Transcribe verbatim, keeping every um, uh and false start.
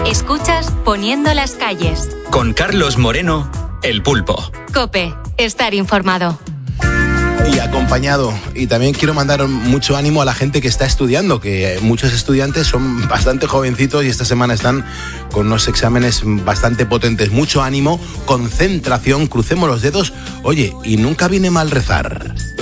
Escuchas Poniendo las calles. Con Carlos Moreno, El Pulpo. COPE, estar informado. Y acompañado. Y también quiero mandar mucho ánimo a la gente que está estudiando, que muchos estudiantes son bastante jovencitos y esta semana están con unos exámenes bastante potentes. Mucho ánimo, concentración, crucemos los dedos. Oye, y nunca viene mal rezar.